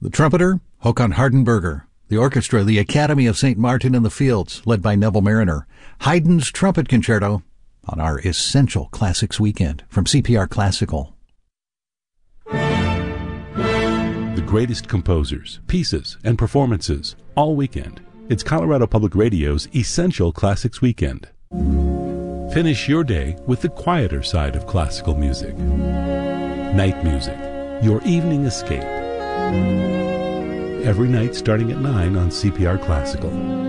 The trumpeter, Håkon Hardenberger. The orchestra, the Academy of St. Martin in the Fields, led by Neville Mariner. Haydn's Trumpet Concerto on our Essential Classics Weekend from CPR Classical. The greatest composers, pieces, and performances all weekend. It's Colorado Public Radio's Essential Classics Weekend. Finish your day with the quieter side of classical music. Night music, your evening escape. Every night starting at 9 on CPR Classical.